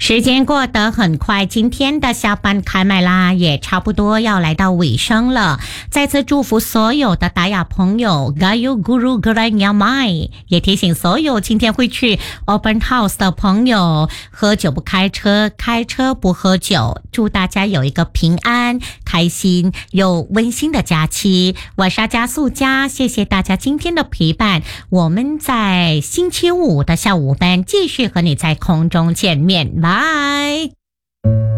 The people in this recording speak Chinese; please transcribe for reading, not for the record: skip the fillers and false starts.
时间过得很快，今天的下班开麦啦，也差不多要来到尾声了。再次祝福所有的达雅朋友 Gayo Guru Garanya Mai， 也提醒所有今天会去 Open House 的朋友，喝酒不开车，开车不喝酒。祝大家有一个平安、开心又温馨的假期。我是加素佳，谢谢大家今天的陪伴。我们在星期五的下午班继续和你在空中见面，拜。